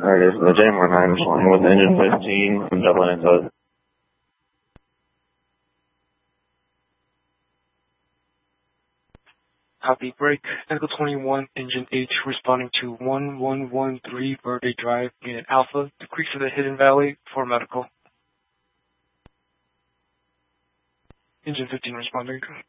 Alright, this is the J-19 flying with engine 15. I'm doubling into Copy, break. Echo 21, engine H, responding to 1113 Verde Drive, unit Alpha, the Creek of the Hidden Valley, for medical. Engine 15 responding.